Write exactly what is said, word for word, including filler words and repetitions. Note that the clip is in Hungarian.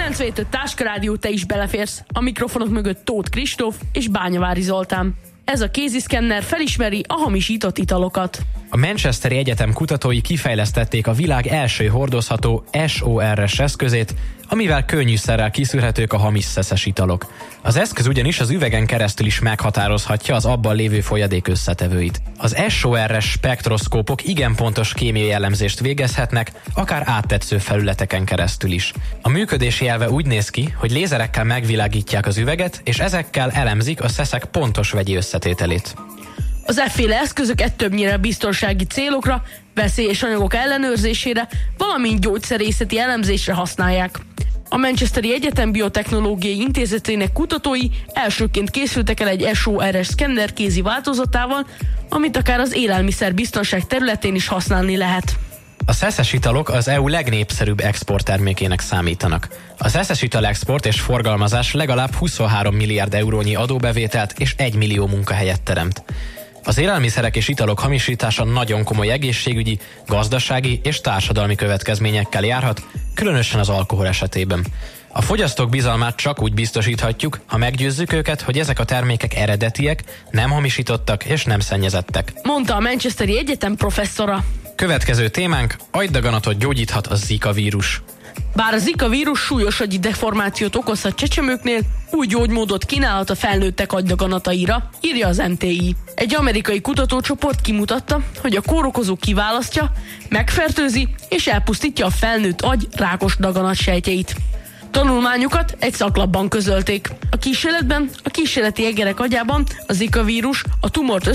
kilencvenhét Táska Rádió, te is beleférsz. A mikrofonok mögött Tóth Kristóf és Bányavári Zoltán. Ez a kéziszkenner felismeri a hamisított italokat. A Manchesteri Egyetem kutatói kifejlesztették a világ első hordozható es o er-es eszközét, amivel könnyűszerrel kiszűrhetők a hamis szeszes italok. Az eszköz ugyanis az üvegen keresztül is meghatározhatja az abban lévő folyadék összetevőit. Az es o er-es spektroszkópok igen pontos kémiai elemzést végezhetnek, akár áttetsző felületeken keresztül is. A működési elve úgy néz ki, hogy lézerekkel megvilágítják az üveget, és ezekkel elemzik a szeszek pontos vegyi összetételét. Az efféle eszközöket többnyire biztonsági célokra, veszélyes anyagok ellenőrzésére, valamint gyógyszerészeti elemzésre használják. A Manchesteri Egyetem Biotechnológiai Intézetének kutatói elsőként készültek el egy es o er-es szkenner kézi változatával, amit akár az élelmiszer biztonság területén is használni lehet. A szeszes italok az é u legnépszerűbb exporttermékének számítanak. A szeszes ital export és forgalmazás legalább huszonhárom milliárd eurónyi adóbevételt és egy millió munkahelyet teremt. Az élelmiszerek és italok hamisítása nagyon komoly egészségügyi, gazdasági és társadalmi következményekkel járhat, különösen az alkohol esetében. A fogyasztók bizalmát csak úgy biztosíthatjuk, ha meggyőzzük őket, hogy ezek a termékek eredetiek, nem hamisítottak és nem szennyezettek, mondta a Manchesteri Egyetem professzora. Következő témánk: agydaganatot gyógyíthat a Zika vírus. Bár a Zika vírus súlyos agyi deformációt okozhat csecsemőknél, új gyógymódot kínálhat a felnőttek agydaganataira, írja az em té i. Egy amerikai kutatócsoport kimutatta, hogy a kórokozó kiválasztja, megfertőzi és elpusztítja a felnőtt agy rákos daganatsejtjeit. Tanulmányukat egy szaklapban közölték. A kísérletben a kísérleti egerek agyában a Zika vírus a tumort